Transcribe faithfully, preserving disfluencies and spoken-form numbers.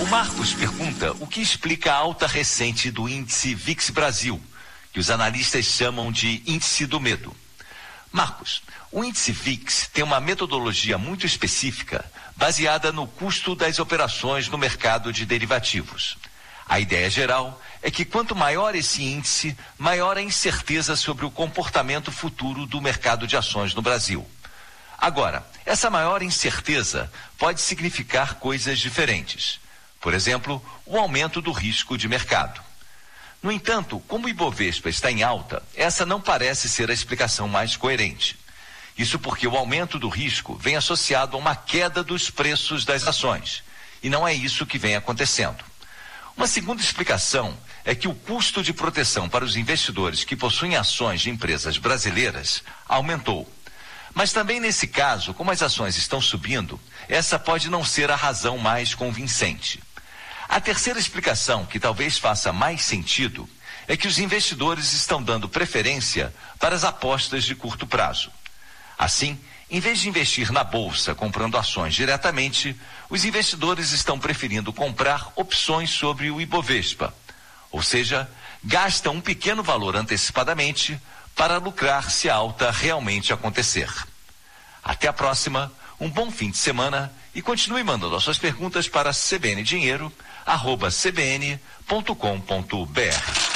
O Marcos pergunta o que explica a alta recente do índice V I X Brasil, que os analistas chamam de índice do medo. Marcos, o índice V I X tem uma metodologia muito específica, baseada no custo das operações no mercado de derivativos. A ideia geral é que quanto maior esse índice, maior a incerteza sobre o comportamento futuro do mercado de ações no Brasil. Agora, essa maior incerteza pode significar coisas diferentes. Por exemplo, o aumento do risco de mercado. No entanto, como o Ibovespa está em alta, essa não parece ser a explicação mais coerente. Isso porque o aumento do risco vem associado a uma queda dos preços das ações. E não é isso que vem acontecendo. Uma segunda explicação é que o custo de proteção para os investidores que possuem ações de empresas brasileiras aumentou. Mas também nesse caso, como as ações estão subindo, essa pode não ser a razão mais convincente. A terceira explicação, que talvez faça mais sentido, é que os investidores estão dando preferência para as apostas de curto prazo. Assim, em vez de investir na bolsa comprando ações diretamente, os investidores estão preferindo comprar opções sobre o Ibovespa. Ou seja, gastam um pequeno valor antecipadamente para lucrar se a alta realmente acontecer. Até a próxima, um bom fim de semana e continue mandando as suas perguntas para cbndinheiro arroba c b n ponto com ponto b r.